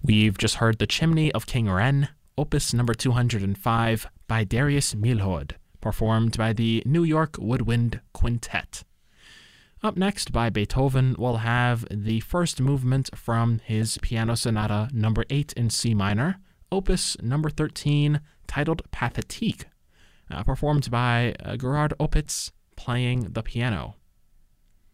We've just heard The Chimney of King Wren, Opus number 205 by Darius Milhaud, performed by the New York Woodwind Quintet. Up next, by Beethoven, we'll have the first movement from his Piano Sonata number 8 in C minor, Opus number 13, titled Pathétique, performed by Gerard Opitz playing the piano.